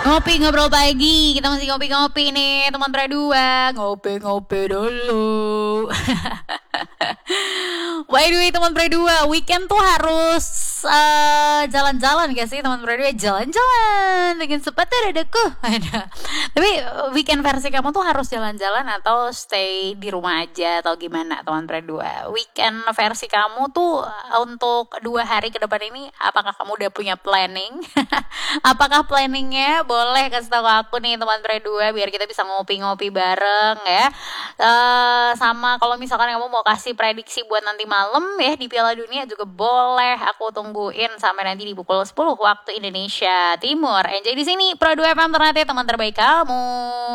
Ngopi ngobrol pagi, kita masih ngopi-ngopi nih teman berdua. Ngopi-ngopi dulu. By the way teman berdua, weekend tuh harus jalan-jalan gak sih teman berdua? Jalan-jalan dengan sepatu dadaku. Tapi weekend versi kamu tuh harus jalan-jalan atau stay di rumah aja atau gimana teman berdua? Weekend versi kamu tuh untuk 2 hari ke depan ini, apakah kamu udah punya planning? Apakah planningnya boleh kasih tahu aku nih teman berdua biar kita bisa ngopi-ngopi bareng ya. Sama kalau misalkan kamu mau kasih prediksi buat nanti malam ya di Piala Dunia juga boleh. Aku tungguin sampai nanti di pukul 10 waktu Indonesia Timur. Enjoy di sini Pro 2 FM ternate teman terbaik kamu.